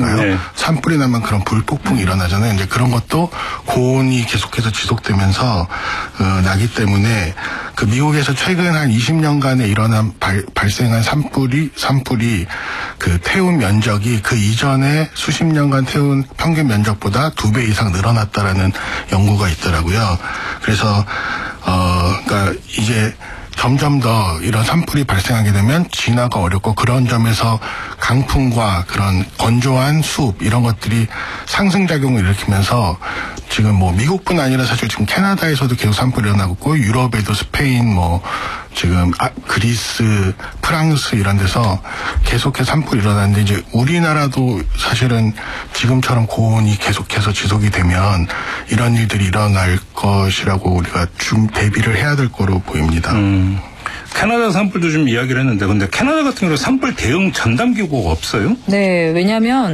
있잖아요. 네. 산불이 나면 그런 불폭풍이 일어나잖아요. 이제 그런 것도 고온이 계속해서 지속되면서 나기 때문에 그 미국에서 최근 한 20년간에 일어난 발생한 산불이 그 태운 면적이 그 이전에 수십 년간 태운 평균 면적보다 2배 이상 늘어났다라는 연구가 있더라고요. 그래서 그러니까 이제 점점 더 이런 산불이 발생하게 되면 진화가 어렵고 그런 점에서 강풍과 그런 건조한 숲 이런 것들이 상승작용을 일으키면서 지금 뭐 미국뿐 아니라 사실 지금 캐나다에서도 계속 산불이 일어나고 있고 유럽에도 스페인 뭐 지금 그리스, 프랑스 이런 데서 계속해서 산불이 일어나는데 이제 우리나라도 사실은 지금처럼 고온이 계속해서 지속이 되면 이런 일들이 일어날 것이라고 우리가 좀 대비를 해야 될 거로 보입니다. 캐나다 산불도 좀 이야기를 했는데 근데 캐나다 같은 경우는 산불 대응 전담 기구가 없어요? 네, 왜냐하면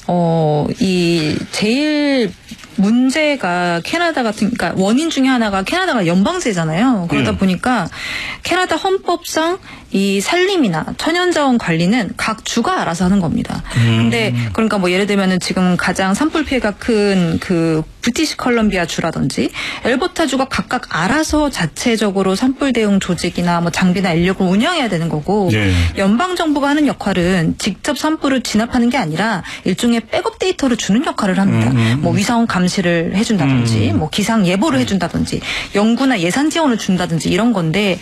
이 제일 문제가 그러니까 원인 중에 하나가 캐나다가 연방제잖아요. 그러다 보니까 캐나다 헌법상 이 산림이나 천연자원 관리는 각 주가 알아서 하는 겁니다. 근데 그러니까 뭐 예를 들면은 지금 가장 산불 피해가 큰 그 브리티시 컬럼비아 주라든지 엘버타 주가 각각 알아서 자체적으로 산불 대응 조직이나 뭐 장비나 인력을 운영해야 되는 거고 연방 정부가 하는 역할은 직접 산불을 진압하는 게 아니라 일종의 백업 데이터를 주는 역할을 합니다. 뭐 위상원 감시를 해준다든지 뭐 기상 예보를 해준다든지 연구나 예산 지원을 준다든지 이런 건데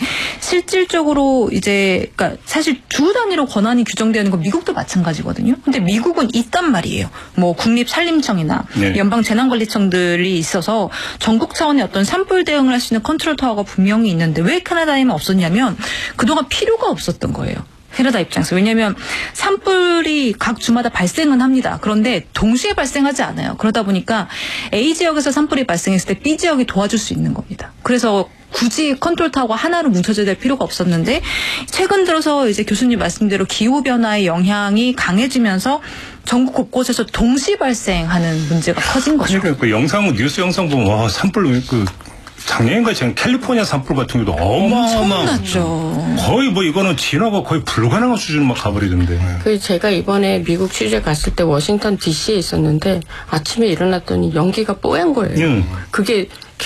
실질적으로 이제 그러니까 사실 주 단위로 권한이 규정되는 건 미국도 마찬가지거든요. 근데 미국은 있단 말이에요. 뭐 국립산림청이나 연방 재난관리청들이 있어서 전국 차원의 어떤 산불 대응을 할 수 있는 컨트롤 타워가 분명히 있는데 왜 캐나다에만 없었냐면 그동안 필요가 없었던 거예요. 캐나다 입장에서. 왜냐하면 산불이 각 주마다 발생은 합니다. 그런데 동시에 발생하지 않아요. 그러다 보니까 A 지역에서 산불이 발생했을 때 B 지역이 도와줄 수 있는 겁니다. 그래서 굳이 컨트롤 타워가 하나로 뭉쳐져야 될 필요가 없었는데 최근 들어서 이제 교수님 말씀대로 기후변화의 영향이 강해지면서 전국 곳곳에서 동시 발생하는 문제가 커진 거죠. 그 영상, 뉴스 영상 보면 와, 산불 작년인가 지금 캘리포니아 산불 같은 경우도 엄청났죠. 거의 뭐 이거는 진화가 거의 불가능한 수준으로 막 가버리던데. 제가 이번에 미국 취재 갔을 때 워싱턴 DC에 있었는데 아침에 일어났더니 연기가 뽀얀 거예요. 그게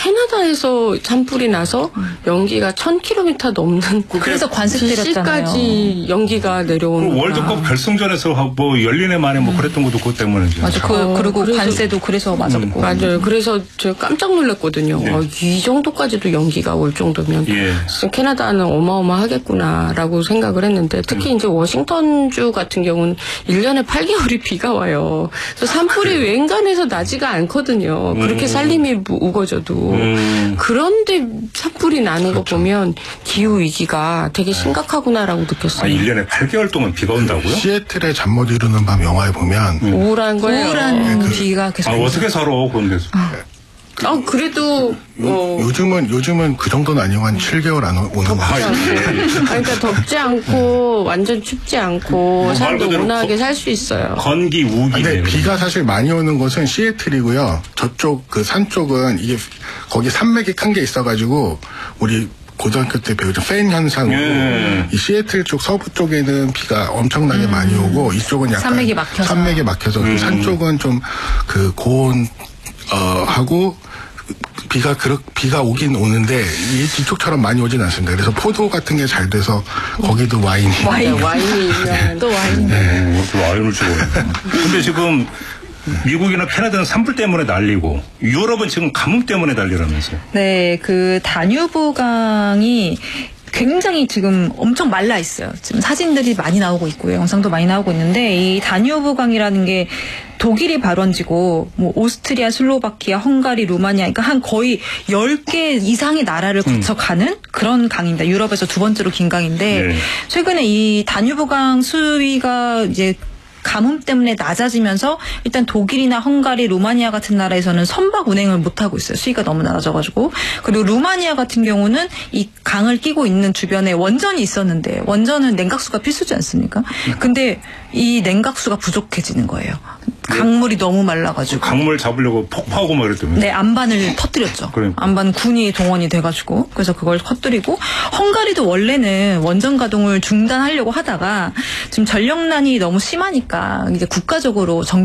캐나다에서 산불이 나서 연기가 1000km 넘는 그래서 관습 때렸잖아요. DC까지 연기가 내려오는. 월드컵 결승전에서 뭐 열리네 만에 뭐 그랬던 것도 그것 때문이죠. 맞아. 그리고 관세도 그래서 맞았고. 맞아요. 그래서 제가 깜짝 놀랐거든요. 이 정도까지도 연기가 올 정도면 캐나다는 어마어마하겠구나라고 생각을 했는데 특히 이제 워싱턴주 같은 경우는 1년에 8개월이 비가 와요. 그래서 산불이 웬간해서 나지가 않거든요. 그렇게 산림이 우거져도. 그런데 산불이 나는 거 보면 기후 위기가 되게 심각하구나라고 느꼈어요. 1년에 8개월 동안 비가 온다고요? 시애틀의 잠 못 이루는 밤 영화에 보면 우울한 거예요. 우울한 비가 계속. 어떻게 살아 그런 데서? 그래도 요즘은 그 정도는 아니고 한 7개월 안 오는 거 같아요. 그러니까 덥지 않고 완전 춥지 않고 사람도 온화하게 살 수 있어요. 건기 우기. 근데 비가 사실 많이 오는 곳은 시애틀이고요. 저쪽 그 산 쪽은 이게 거기 산맥이 큰 게 있어가지고 우리 고등학교 때 배우던 팬 현상으로 이 시애틀 쪽 서부 쪽에는 비가 엄청나게 많이 오고 이쪽은 약간 산맥이 막혀서 그 산 쪽은 좀 그 고온 하고 비가 오긴 오는데 이쪽처럼 많이 오진 않습니다. 그래서 포도 같은 게 잘 돼서 거기도 와인이 유명한 또 와인. 와인을 주고. 근데 지금 미국이나 캐나다는 산불 때문에 난리고 유럽은 지금 가뭄 때문에 난리라면서요. 네, 그 다뉴브강이 굉장히 지금 엄청 말라 있어요. 지금 사진들이 많이 나오고 있고요. 영상도 많이 나오고 있는데 이 다뉴브강이라는 게 독일이 발원지고 뭐 오스트리아, 슬로바키아, 헝가리, 루마니아 그러니까 한 거의 10개 이상의 나라를 거쳐가는 그런 강입니다. 유럽에서 두 번째로 긴 강인데 최근에 이 다뉴브강 수위가 이제 가뭄 때문에 낮아지면서 일단 독일이나 헝가리, 루마니아 같은 나라에서는 선박 운행을 못하고 있어요. 수위가 너무 낮아져가지고. 그리고 루마니아 같은 경우는 이 강을 끼고 있는 주변에 원전이 있었는데 원전은 냉각수가 필수지 않습니까? 근데 이 냉각수가 부족해지는 거예요. 강물이 너무 말라가지고. 강물 잡으려고 폭파하고 막 이랬다면서요? 네, 안반을 터뜨렸죠. 그러니까. 안반 군이 동원이 돼가지고 그래서 그걸 터뜨리고 헝가리도 원래는 원전 가동을 중단하려고 하다가 지금 전력난이 너무 심하니까 이제 국가적으로